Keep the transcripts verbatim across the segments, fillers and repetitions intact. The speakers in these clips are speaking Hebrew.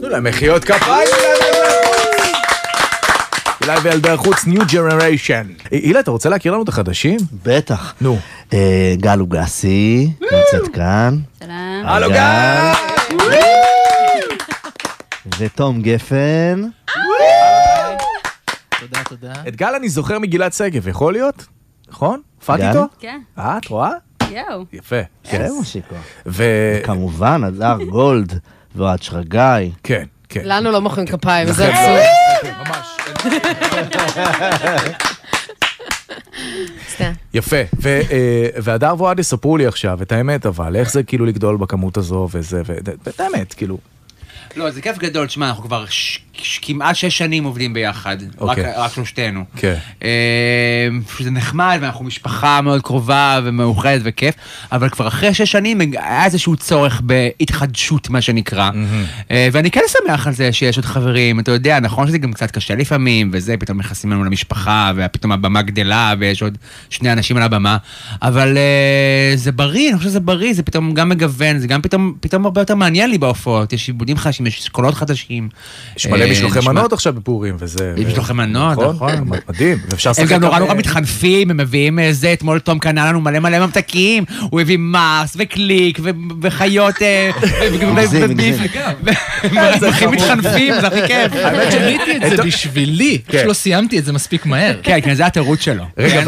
תנו להם מחיאות כפיים. אילי וילדי החוץ, New Generation. אילי, אתה רוצה להכיר לנו את החדשים? בטח. נו. גל לוגסי, נמצאת כאן. שלום. הלו גל! ותום גפן. תודה, תודה. את גל אני זוכר מגילת שגב, יכול להיות? נכון? הופעת גל? איתו? כן. אה, את רואה? יואו. יפה. כן, מושיקו. ו... כמובן, הדר גולד ואוהד שרגאי. כן, כן. לנו לא מוחאים כפיים, זה עצוב. ממש. סתם. יפה. ו- אה, והדר ואוהד יספרו לי עכשיו את האמת, אבל איך זה כאילו לגדול בכמות הזו וזה, ואת האמת, כאילו. לא, זה כיף גדול, תשמע, אנחנו כבר ש- ש- כמעט שש שנים עובדים ביחד, רק, אוקיי. רק שלושתנו. כן. אה, שזה נחמד, ואנחנו משפחה מאוד קרובה ומאוחדת וכיף, אבל כבר אחרי שש שנים היה איזשהו צורך בהתחדשות, מה שנקרא. אה, ואני כן שמח על זה שיש עוד חברים, אתה יודע, נכון שזה גם קצת קשה לפעמים, וזה, פתאום נכנסים לנו למשפחה, ופתאום הבמה גדלה, ויש עוד שני אנשים על הבמה, אבל אה, זה בריא, אני חושב שזה בריא, זה פתאום גם מגוון, זה גם פתאום, פתאום הרבה יותר מעניין לי בהופעות, יש עיבודים חדשים, יש קולות חדשים. יש מלא משלוחי מנות עכשיו בפורים, וזה... יש משלוחי מנות, נכון. מדהים, ואפשר הם גם נורא נורא מתחנפים, הם מביאים זה, אתמול תום קנה לנו מלא מלא ממתקים, הוא הביא מרס וקליק וחיות וביף, זה הכי מתחנפים, זה הכי כיף. האמת שניתי את זה בשבילי, שלא סיימתי את זה מספיק מהר. כן, כן, זה התירוץ שלו. רגע,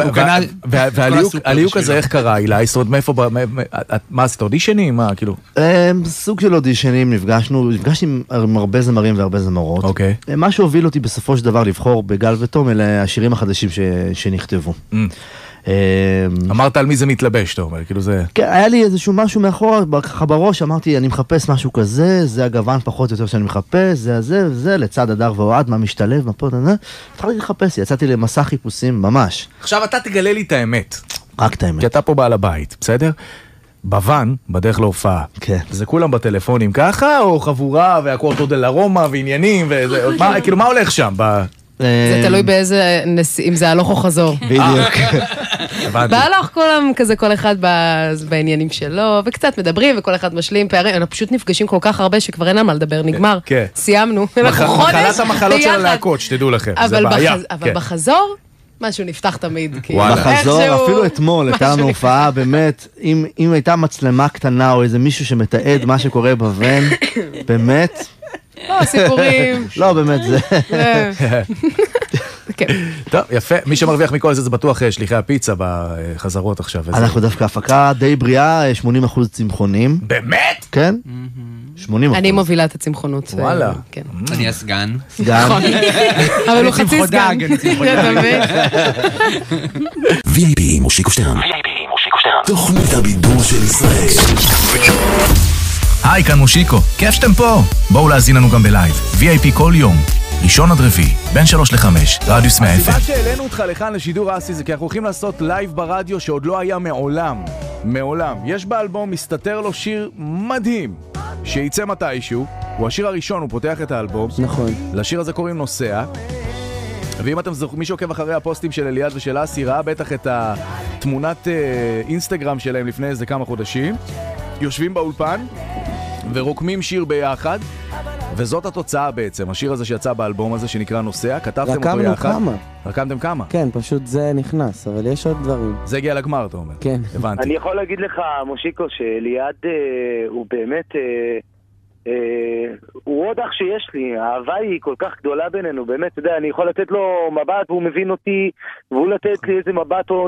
והליוק הזה איך קרה, אילי? זאת אומרת, מאיפה... מה, עשית אודישנים? מה, כאילו? סוג של אודישנים, נפגשנו, נפגשתי עם הרבה זמרים והרבה זמרות. אוקיי. מה שהוביל אותי בסופו של דבר לבחור בגל ותום, אלה השירים החדשים שנכתבו. אמרת על מי זה מתלבש, אתה אומר, כאילו זה... כן, היה לי איזשהו משהו מאחור, ככה בראש, אמרתי, אני מחפש משהו כזה, זה הגוון פחות או יותר שאני מחפש, זה זה וזה, לצד הדר ואוהד, מה משתלב, מה פה, התחלתי לחפש, יצאתי למסע חיפושים, ממש. עכשיו אתה תגלה לי את האמת. רק את האמת. כי אתה פה בעל הבית, בסדר? בוון, בדרך להופעה. כן. זה כולם בטלפונים ככה, או חבורה, והקורטו דל ארומה, ועניינים, וזה, מה, כאילו, מה הולך שם? זה תלוי באיזה, אם זה הלוך או חזור. בדיוק. בהלוך כולם כזה, כל אחד בעניינים שלו, וקצת מדברים, וכל אחד משלים פערים, אנחנו פשוט נפגשים כל כך הרבה שכבר אין על מה לדבר, נגמר. כן. סיימנו. מחלת המחלות של הלהקות, שתדעו לכם, זה בעיה. אבל בחזור... משהו נפתח תמיד. בחזור, אפילו אתמול, הייתה לנו הופעה, באמת, אם הייתה מצלמה קטנה או איזה מישהו שמתעד מה שקורה בוון, באמת. לא, סיפורים. לא, באמת זה. טוב, יפה. מי שמרוויח מכל זה, זה בטוח שליחי הפיצה בחזרות עכשיו. אנחנו דווקא הפקה די בריאה, שמונים אחוז צמחונים. באמת? כן. שמונים אחוז. אני מובילה את הצמחונות. וואלה. אני הסגן. סגן. אבל הוא חצי סגן. וי איי פי מושיקו שטרן. תוכנית הבידור של ישראל. היי, כאן מושיקו. כיף שאתם פה. בואו להזין לנו גם בלייב. וי איי פי כל יום. ראשון עד רביעי, בין שלוש לחמש, רדיוס מאה אפס. הסיבה שהעלינו אותך לכאן לשידור אסי זה כי אנחנו הולכים לעשות לייב ברדיו שעוד לא היה מעולם. מעולם. יש באלבום, מסתתר לו שיר מדהים שיצא מתישהו. הוא השיר הראשון, הוא פותח את האלבום. נכון. לשיר הזה קוראים נוסע. ואם אתם זוכרים, מי שעוקב אחרי הפוסטים של אליעד ושל אסי ראה בטח את התמונת אינסטגרם שלהם לפני איזה כמה חודשים. יושבים באולפן ורוקמים שיר ביחד. וזאת התוצאה בעצם, השיר הזה שיצא באלבום הזה שנקרא נוסע, כתבתם אותו יחד. רקמנו כמה. רקמתם כמה? כן, פשוט זה נכנס, אבל יש עוד דברים. זה הגיע לגמר, אתה אומר. כן. הבנתי. אני יכול להגיד לך, מושיקו, שאליעד אה, הוא באמת, אה, אה, הוא עוד אח שיש לי, האהבה היא כל כך גדולה בינינו, באמת, אתה יודע, אני יכול לתת לו מבט והוא מבין אותי, והוא לתת לי איזה מבט או